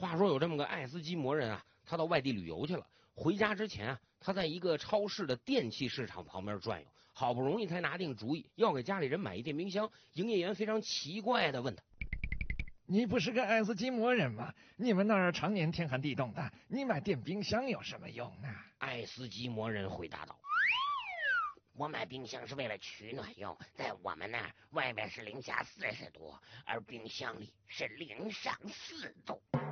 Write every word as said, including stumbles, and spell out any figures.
话说有这么个爱斯基摩人啊，他到外地旅游去了，回家之前啊，他在一个超市的电器市场旁边转悠，好不容易才拿定主意要给家里人买一电冰箱。营业员非常奇怪的问他： 你不是个爱斯基摩人吗？你们那儿常年天寒地冻的，你买电冰箱有什么用呢？ 爱斯基摩人回答道： 我买冰箱是为了取暖用，在我们那儿外面是零下四十度，而冰箱里是零上四度。